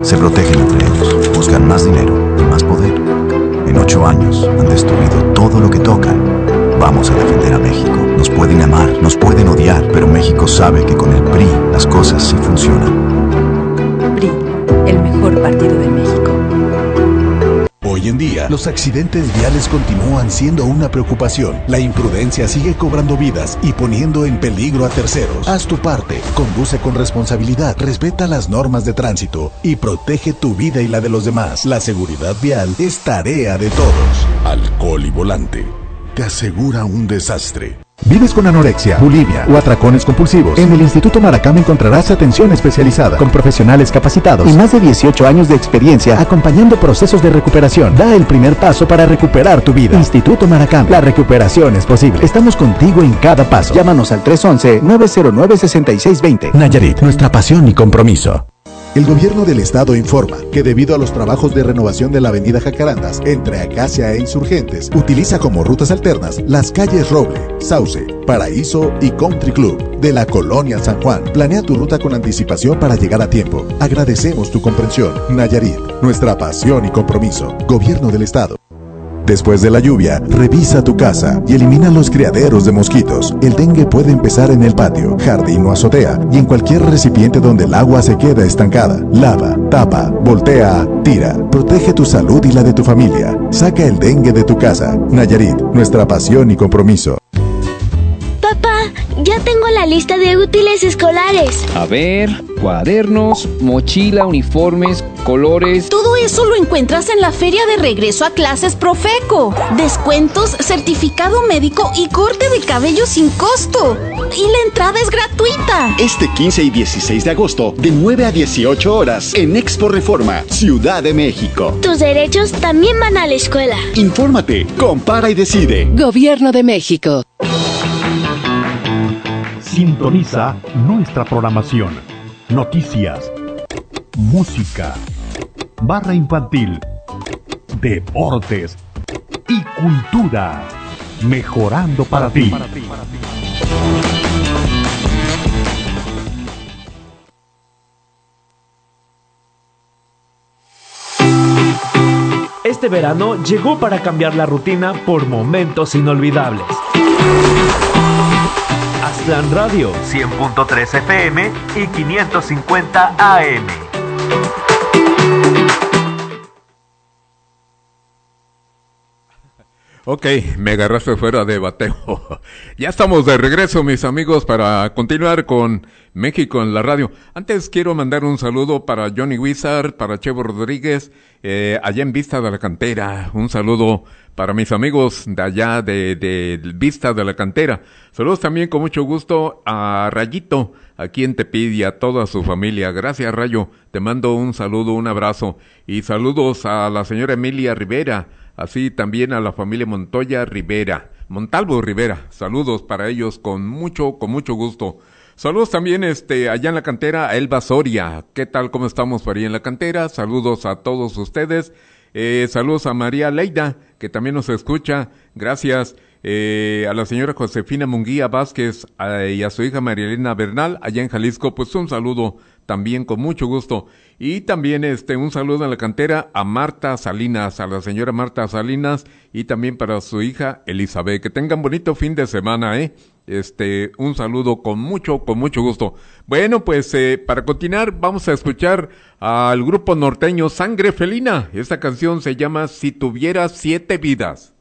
Se protegen entre ellos, buscan más dinero y más poder. En 8 años han destruido todo lo que tocan. Vamos a defender a México. Nos pueden amar, nos pueden odiar, pero México sabe que con el PRI las cosas sí funcionan. PRI, el mejor partido de México. Hoy en día, los accidentes viales continúan siendo una preocupación. La imprudencia sigue cobrando vidas y poniendo en peligro a terceros. Haz tu parte, conduce con responsabilidad, respeta las normas de tránsito y protege tu vida y la de los demás. La seguridad vial es tarea de todos. Alcohol y volante te asegura un desastre. ¿Vives con anorexia, bulimia o atracones compulsivos? En el Instituto Maracama encontrarás atención especializada con profesionales capacitados y más de 18 años de experiencia acompañando procesos de recuperación. Da el primer paso para recuperar tu vida. Instituto Maracama, la recuperación es posible. Estamos contigo en cada paso. Llámanos al 311-909-6620. Nayarit, nuestra pasión y compromiso. El gobierno del estado informa que debido a los trabajos de renovación de la avenida Jacarandas entre Acacia e Insurgentes, utiliza como rutas alternas las calles Roble, Sauce, Paraíso y Country Club de la Colonia San Juan. Planea tu ruta con anticipación para llegar a tiempo. Agradecemos tu comprensión. Nayarit, nuestra pasión y compromiso. Gobierno del estado. Después de la lluvia, revisa tu casa y elimina los criaderos de mosquitos. El dengue puede empezar en el patio, jardín o azotea y en cualquier recipiente donde el agua se queda estancada. Lava, tapa, voltea, tira. Protege tu salud y la de tu familia. Saca el dengue de tu casa. Nayarit, nuestra pasión y compromiso. Papá, ya tengo la lista de útiles escolares. A ver, cuadernos, mochila, uniformes, colores. Todo eso lo encuentras en la feria de regreso a clases Profeco. Descuentos, certificado médico y corte de cabello sin costo. Y la entrada es gratuita. Este 15 y 16 de agosto, de 9 a 18 horas, en Expo Reforma, Ciudad de México. Tus derechos también van a la escuela. Infórmate, compara y decide. Gobierno de México. Sintoniza nuestra programación. Noticias, música, barra infantil, deportes y cultura. Mejorando para ti. Este verano llegó para cambiar la rutina por momentos inolvidables. Aztlán Radio 100.3 FM y 550 AM. Ok, me agarraste fuera de bateo. Ya estamos de regreso, mis amigos, para continuar con México en la radio. Antes quiero mandar un saludo para Johnny Wizard, para Chevo Rodríguez, allá en Vista de la Cantera. Un saludo para mis amigos de allá de Vista de la Cantera. Saludos también con mucho gusto a Rayito, aquí en Tepid, y a toda su familia. Gracias, Rayo. Te mando un saludo, un abrazo. Y saludos a la señora Emilia Rivera, así también a la familia Montalvo Rivera. Saludos para ellos con mucho gusto. Saludos también allá en la cantera a Elba Soria. ¿Qué tal? ¿Cómo estamos por ahí en la cantera? Saludos a todos ustedes. Saludos a María Leida, que también nos escucha. Gracias. A la señora Josefina Munguía Vázquez y a su hija María Elena Bernal, allá en Jalisco, pues un saludo también con mucho gusto. Y también un saludo en la cantera a Marta Salinas, a la señora Marta Salinas, y también para su hija Elizabeth. Que tengan bonito fin de semana, un saludo con mucho gusto. Bueno, pues para continuar vamos a escuchar al grupo norteño Sangre Felina. Esta canción se llama Si Tuviera 7 Vidas.